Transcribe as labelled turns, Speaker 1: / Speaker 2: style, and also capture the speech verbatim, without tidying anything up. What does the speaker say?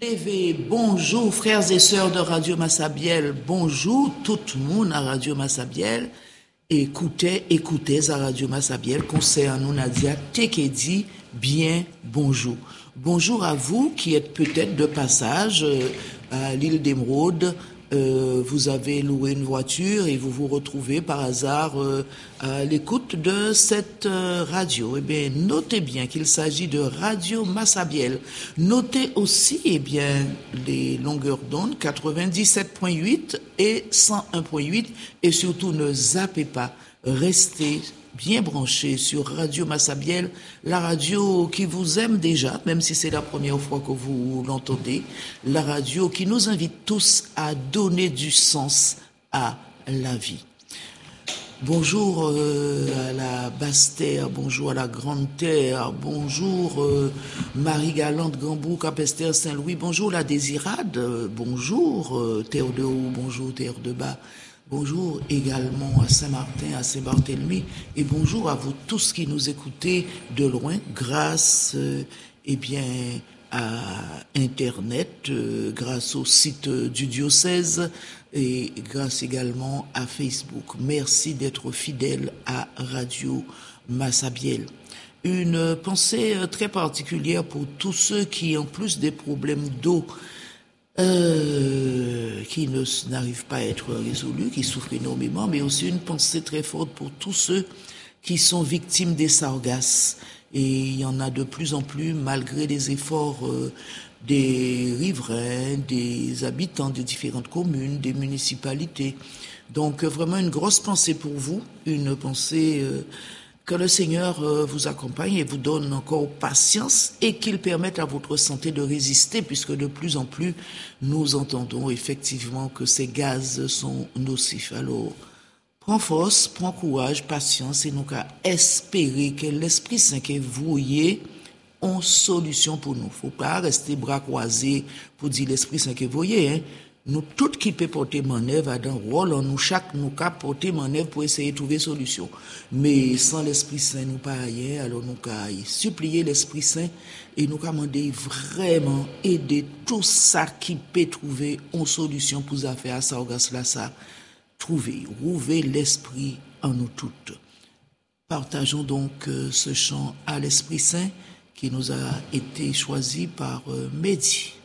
Speaker 1: Levé, bonjour frères et sœurs de Radio Massabielle, bonjour tout le monde à Radio Massabielle. Écoutez, écoutez à Radio Massabielle, concert nous Nadia Tekedi, bien bonjour. Bonjour à vous qui êtes peut-être de passage euh, à l'île d'Émeraude. Euh, vous avez loué une voiture et vous vous retrouvez par hasard euh, à l'écoute de cette euh, radio. Eh bien, notez bien qu'il s'agit de Radio Massabielle. Notez aussi, eh bien, les longueurs d'onde quatre-vingt-dix-sept virgule huit et cent un virgule huit et surtout ne zappez pas, restez bien branché sur Radio Massabielle, la radio qui vous aime déjà, même si c'est la première fois que vous l'entendez, la radio qui nous invite tous à donner du sens à la vie. Bonjour euh, à la Basse-Terre, bonjour à la Grande-Terre, bonjour euh, Marie-Galante, Gambou, Capester, Saint-Louis, bonjour la Désirade, euh, bonjour euh, Terre de Haut, bonjour Terre de Bas. Bonjour également à Saint-Martin, à Saint-Barthélemy et bonjour à vous tous qui nous écoutez de loin grâce euh, eh bien, à Internet, euh, grâce au site du diocèse et grâce également à Facebook. Merci d'être fidèles à Radio Massabielle. Une pensée très particulière pour tous ceux qui, en plus des problèmes d'eau, Euh, qui ne, n'arrivent pas à être résolus, qui souffrent énormément, mais aussi une pensée très forte pour tous ceux qui sont victimes des sargasses. Et il y en a de plus en plus, malgré les efforts euh, des riverains, des habitants des différentes communes, des municipalités. Donc vraiment une grosse pensée pour vous, une pensée... Euh, que le Seigneur vous accompagne et vous donne encore patience et qu'il permette à votre santé de résister puisque de plus en plus nous entendons effectivement que ces gaz sont nocifs. Alors, prends force, prends courage, patience et nous qu'à espérer que l'Esprit Saint que vous voyez ont solution pour nous. Faut pas rester bras croisés pour dire l'Esprit Saint que vous voyez, hein. Nous toutes qui peut porter manœuvre à un rôle, nous chaque nous cap porter manœuvre pour essayer de trouver solution. Mais sans l'Esprit Saint nous pas rien, alors nous ca supplier l'Esprit Saint et nous demander vraiment aider tout ça qui peut trouver une solution pour ça faire ça là ça trouver, rouver l'esprit en nous toutes. Partageons donc euh, ce chant à l'Esprit Saint qui nous a été choisi par euh, Mehdi.